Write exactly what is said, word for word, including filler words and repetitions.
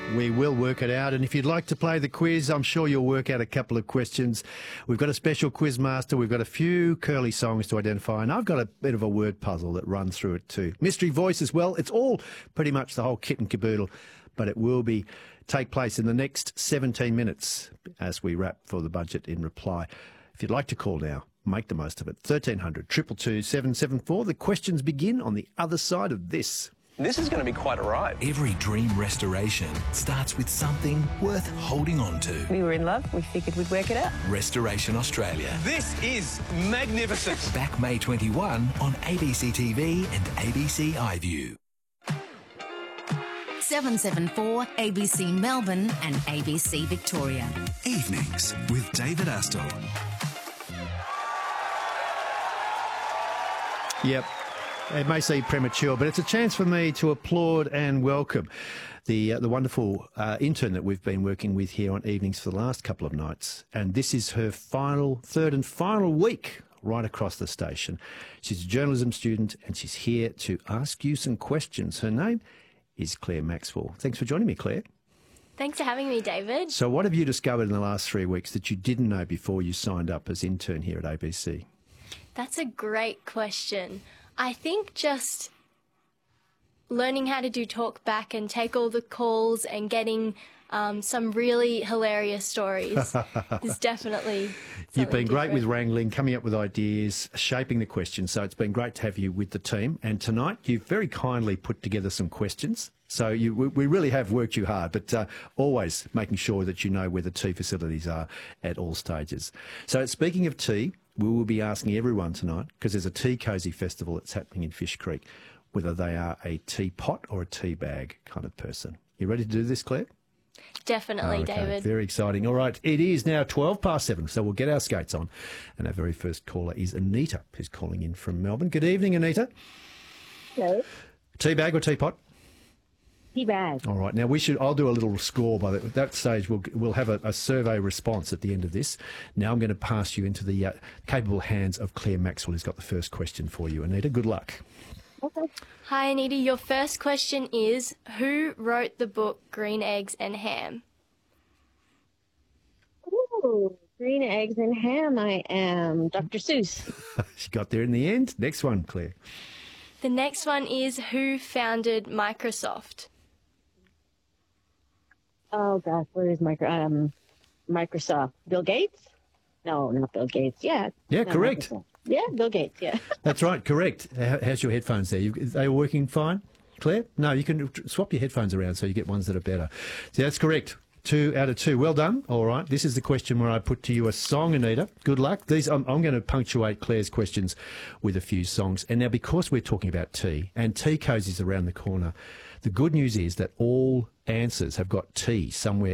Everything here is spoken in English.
We will work it out. And if you'd like to play the quiz, I'm sure you'll work out a couple of questions. We've got a special quiz master. We've got a few curly songs to identify. And I've got a bit of a word puzzle that runs through it too. Mystery voice as well. It's all pretty much the whole kit and caboodle. But it will be take place in the next seventeen minutes as we wrap for the budget in reply. If you'd like to call now, make the most of it. thirteen hundred, two two two, seven seven four. The questions begin on the other side of this. This is going to be quite a ride. Every dream restoration starts with something worth holding on to. We were in love. We figured we'd work it out. Restoration Australia. This is magnificent. Back May twenty-first on A B C T V and A B C iView. seven seven four A B C Melbourne and A B C Victoria. Evenings with David Astle. Yep. It may seem premature, but it's a chance for me to applaud and welcome the uh, the wonderful uh, intern that we've been working with here on Evenings for the last couple of nights. And this is her final, third and final week right across the station. She's a journalism student and she's here to ask you some questions. Her name is Claire Maxwell. Thanks for joining me, Claire. Thanks for having me, David. So what have you discovered in the last three weeks that you didn't know before you signed up as intern here at A B C? That's a great question. I think just learning how to do talk back and take all the calls and getting um, some really hilarious stories is definitely You've been great different. with wrangling, coming up with ideas, shaping the questions. So it's been great to have you with the team. And tonight you've very kindly put together some questions. So you, we, we really have worked you hard, but uh, always making sure that you know where the tea facilities are at all stages. So speaking of tea, we will be asking everyone tonight, because there's a tea cosy festival that's happening in Fish Creek, whether they are a teapot or a tea bag kind of person. You ready to do this, Claire? Definitely, Oh, okay. David. Very exciting. All right, it is now twelve past seven, so we'll get our skates on. And our very first caller is Anita, who's calling in from Melbourne. Good evening, Anita. Hello. Tea bag or teapot? Tea bag. All right. Now we should. I'll do a little score by that, that stage. We'll we'll have a, a survey response at the end of this. Now I'm going to pass you into the uh, capable hands of Claire Maxwell, who's got the first question for you. Anita, good luck. Okay. Hi, Anita. Your first question is, who wrote the book Green Eggs and Ham? Ooh, green eggs and ham. I am Doctor Seuss. She got there in the end. Next one, Claire. The next one is, who founded Microsoft? Oh gosh, where is micro? Um, Microsoft. Bill Gates? No, not Bill Gates. Yeah. Yeah, not correct. Microsoft. Yeah, Bill Gates. Yeah. That's right, correct. How- How's your headphones there? You, are they working fine, Claire? No, you can swap your headphones around so you get ones that are better. So that's correct. Two out of two. Well done. All right. This is the question where I put to you a song, Anita. Good luck. These I'm, I'm going to punctuate Claire's questions with a few songs. And now, because we're talking about tea, and tea cozies around the corner, the good news is that all answers have got tea somewhere